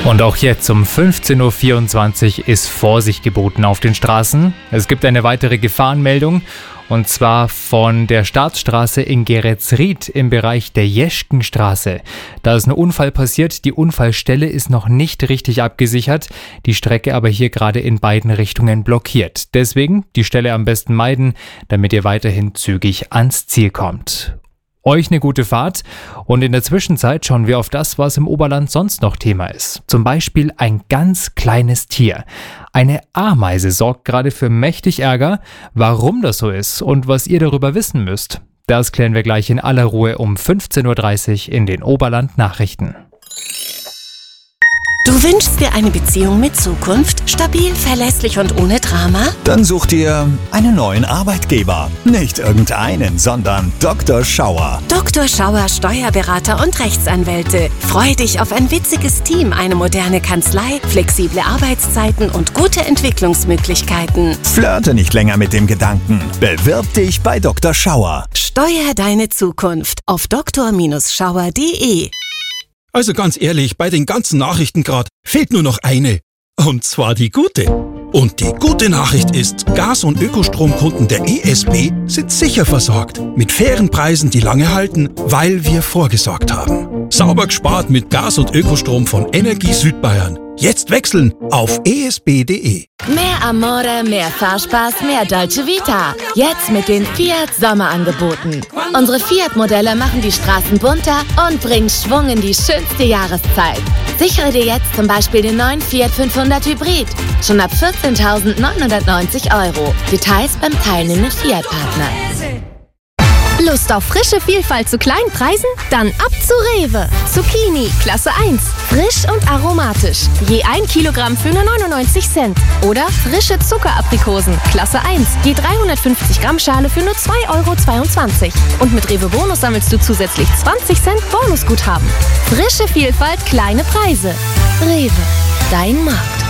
Und auch jetzt um 15.24 Uhr ist Vorsicht geboten auf den Straßen. Es gibt eine weitere Gefahrenmeldung und zwar von der Staatsstraße in Geretsried im Bereich der Jeschkenstraße. Da ist ein Unfall passiert, die Unfallstelle ist noch nicht richtig abgesichert, die Strecke aber hier gerade in beiden Richtungen blockiert. Deswegen die Stelle am besten meiden, damit ihr weiterhin zügig ans Ziel kommt. Euch eine gute Fahrt und in der Zwischenzeit schauen wir auf das, was im Oberland sonst noch Thema ist. Zum Beispiel ein ganz kleines Tier. Eine Ameise sorgt gerade für mächtig Ärger. Warum das so ist und was ihr darüber wissen müsst, das klären wir gleich in aller Ruhe um 15.30 Uhr in den Oberland-Nachrichten. Du wünschst dir eine Beziehung mit Zukunft? Stabil, verlässlich und ohne Drama? Dann such dir einen neuen Arbeitgeber. Nicht irgendeinen, sondern Dr. Schauer. Dr. Schauer Steuerberater und Rechtsanwälte. Freu dich auf ein witziges Team, eine moderne Kanzlei, flexible Arbeitszeiten und gute Entwicklungsmöglichkeiten. Flirte nicht länger mit dem Gedanken. Bewirb dich bei Dr. Schauer. Steuer deine Zukunft auf dr-schauer.de. Also ganz ehrlich, bei den ganzen Nachrichten gerade fehlt nur noch eine. Und zwar die gute. Und die gute Nachricht ist, Gas- und Ökostromkunden der ESB sind sicher versorgt. Mit fairen Preisen, die lange halten, weil wir vorgesorgt haben. Sauber gespart mit Gas- und Ökostrom von Energie Südbayern. Jetzt wechseln auf esb.de. Mehr Amore, mehr Fahrspaß, mehr Dolce Vita. Jetzt mit den Fiat Sommerangeboten. Unsere Fiat-Modelle machen die Straßen bunter und bringen Schwung in die schönste Jahreszeit. Sichere dir jetzt zum Beispiel den neuen Fiat 500 Hybrid. Schon ab 14.990 €. Details beim teilnehmenden Fiat-Partner. Lust auf frische Vielfalt zu kleinen Preisen? Dann ab zu Rewe. Zucchini, Klasse 1. Frisch und aromatisch. Je 1 Kilogramm für nur 99 Cent. Oder frische Zuckeraprikosen, Klasse 1. Je 350 Gramm Schale für nur 2,22 €. Und mit Rewe Bonus sammelst du zusätzlich 20 Cent Bonusguthaben. Frische Vielfalt, kleine Preise. Rewe, dein Markt.